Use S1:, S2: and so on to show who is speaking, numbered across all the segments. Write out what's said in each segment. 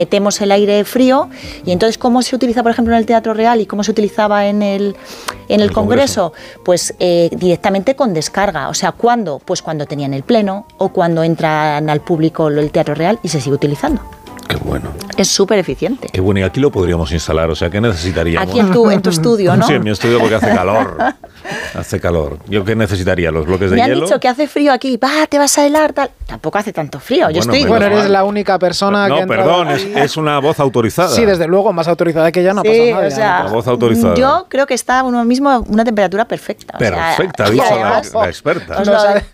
S1: metemos el aire frío y entonces cómo se utiliza, por ejemplo, en el Teatro Real y cómo se utilizaba en el Congreso, pues directamente con descarga. O sea, ¿cuándo? Pues cuando tenían el pleno o cuando entran al público el Teatro Real y se sigue utilizando.
S2: Qué bueno.
S1: Es súper eficiente.
S2: Qué bueno, y aquí lo podríamos instalar, o sea, ¿qué necesitaríamos?
S1: Aquí en tu estudio, ¿no?
S2: Sí, en mi estudio porque hace calor. Hace calor. ¿Yo qué necesitaría? ¿Los bloques de hielo?
S1: Me han dicho que hace frío aquí, te vas a helar, tal. Tampoco hace tanto frío.
S3: Bueno, eres la única persona que ha entrado
S2: aquí. Es una voz autorizada.
S3: Sí, desde luego, más autorizada que yo no pasa nada.
S1: O sea,
S2: la voz autorizada.
S1: Yo creo que está uno mismo una temperatura perfecta.
S2: Perfecta, ha dicho la experta.
S1: Os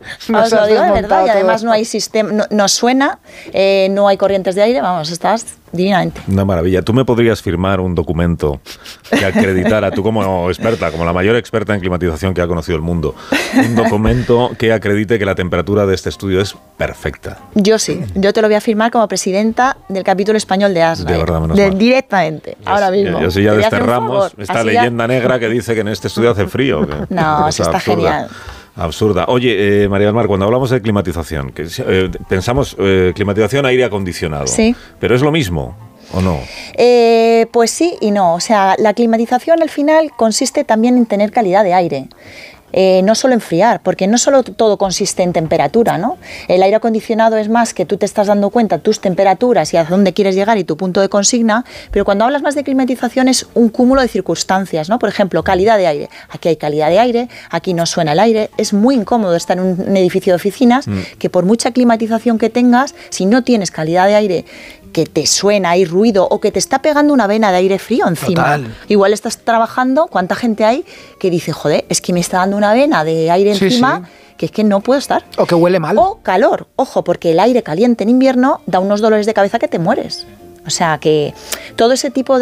S1: lo digo de verdad, y además no hay sistema, no suena, no hay corrientes de aire, vamos, estás divinamente.
S2: Una maravilla. ¿Tú me podrías firmar un documento que acreditara, tú como experta, como la mayor experta en climatización que ha conocido el mundo, un documento que acredite que la temperatura de este estudio es perfecta?
S1: Yo sí, yo te lo voy a firmar como presidenta del capítulo español de ASRAE.
S2: De verdad, menos mal.
S1: Directamente, ahora mismo.
S2: Yo sí ya desterramos esta leyenda negra que dice que en este estudio hace frío.
S1: No, eso está genial.
S2: Absurda. Oye, María del Mar, cuando hablamos de climatización, pensamos climatización, aire acondicionado.
S1: Sí.
S2: ¿Pero es lo mismo o no?
S1: Pues sí y no. O sea, la climatización al final consiste también en tener calidad de aire. No solo enfriar, porque no solo todo consiste en temperatura, ¿no? El aire acondicionado es más que tú te estás dando cuenta tus temperaturas y a dónde quieres llegar y tu punto de consigna, pero cuando hablas más de climatización es un cúmulo de circunstancias, ¿no? Por ejemplo, calidad de aire. Aquí hay calidad de aire, aquí no suena el aire, es muy incómodo estar en un edificio de oficinas que por mucha climatización que tengas, si no tienes calidad de aire, que te suena, hay ruido o que te está pegando una vena de aire frío encima.
S3: Total.
S1: Igual estás trabajando, ¿cuánta gente hay que dice, joder, es que me está dando una vena de aire encima, que es que no puedo estar?
S3: O que huele mal.
S1: O calor, ojo, porque el aire caliente en invierno da unos dolores de cabeza que te mueres. O sea que todo ese tipo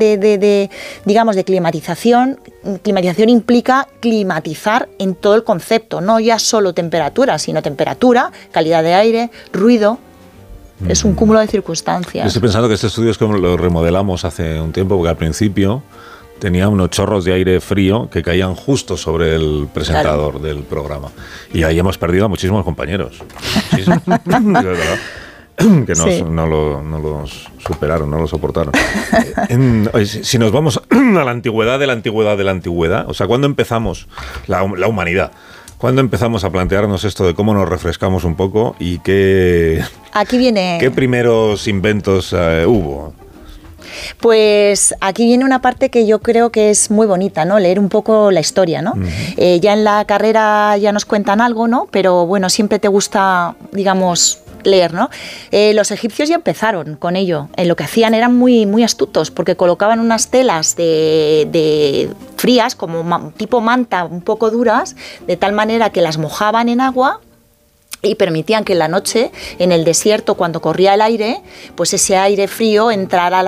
S1: digamos, de climatización implica climatizar en todo el concepto, no ya solo temperatura, sino temperatura, calidad de aire, ruido. Es un cúmulo de circunstancias.
S2: Yo estoy pensando que este estudio es como lo remodelamos hace un tiempo, porque al principio tenía unos chorros de aire frío que caían justo sobre el presentador del programa. Y ahí hemos perdido a muchísimos compañeros. Muchísimos. De verdad. Que no los superaron, no lo soportaron. Si nos vamos a la antigüedad de la antigüedad de la antigüedad, o sea, ¿cuándo empezamos la humanidad? ¿Cuándo empezamos a plantearnos esto de cómo nos refrescamos un poco y qué primeros inventos hubo?
S1: Pues aquí viene una parte que yo creo que es muy bonita, ¿no? Leer un poco la historia, ¿no? Ya en la carrera ya nos cuentan algo, ¿no? Pero bueno, siempre te gusta, digamos, leer, ¿no? Los egipcios ya empezaron con ello. Lo que hacían eran muy, muy astutos, porque colocaban unas telas de frías, como tipo manta, un poco duras, de tal manera que las mojaban en agua y permitían que en la noche, en el desierto, cuando corría el aire, pues ese aire frío entrara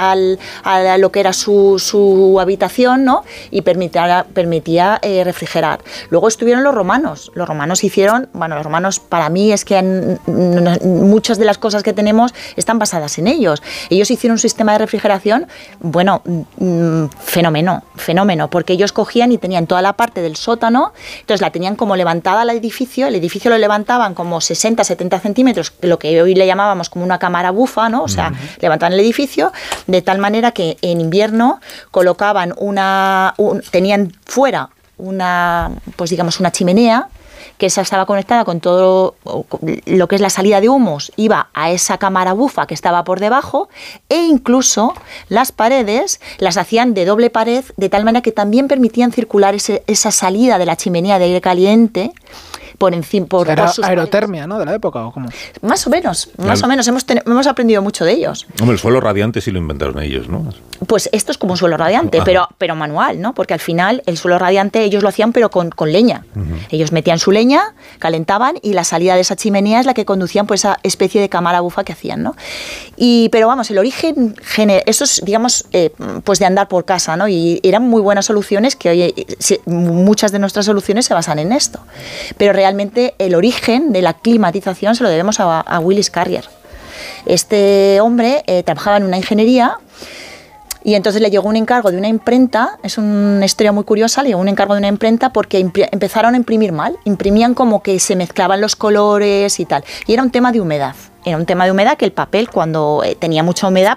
S1: a lo que era su habitación, ¿no? Y permitía refrigerar. Luego estuvieron los romanos. Los romanos hicieron, los romanos para mí es que muchas de las cosas que tenemos están basadas en ellos. Ellos hicieron un sistema de refrigeración, fenómeno, porque ellos cogían y tenían toda la parte del sótano, entonces la tenían como levantada el edificio lo levantaban como 60, 70 centímetros, lo que hoy le llamábamos como una cámara bufa, ¿no? O sea, levantaban el edificio de tal manera que en invierno colocaban tenían fuera una chimenea, que esa estaba conectada con todo lo que es la salida de humos, iba a esa cámara bufa que estaba por debajo, e incluso las paredes las hacían de doble pared, de tal manera que también permitían circular esa salida de la chimenea de aire caliente por encima.
S3: Era aerotermia, ¿no? De la época, ¿o cómo?
S1: Más o menos. Hemos aprendido mucho de ellos.
S2: Hombre, el suelo radiante sí lo inventaron ellos, ¿no?
S1: Pues esto es como un suelo radiante, pero manual, ¿no? Porque al final el suelo radiante ellos lo hacían, pero con leña. Ellos metían su leña, calentaban, y la salida de esa chimenea es la que conducían por esa especie de cámara bufa que hacían, ¿no? Pero vamos, el origen, eso es, digamos, pues de andar por casa, ¿no? Y eran muy buenas soluciones, que hoy muchas de nuestras soluciones se basan en esto. Pero realmente el origen de la climatización se lo debemos a Willis Carrier. Este hombre trabajaba en una ingeniería y entonces le llegó un encargo de una imprenta. Es una historia muy curiosa. Le llegó un encargo de una imprenta porque empezaron a imprimir mal. Imprimían como que se mezclaban los colores y tal. Y era un tema de humedad. era un tema de humedad, que el papel cuando tenía mucha humedad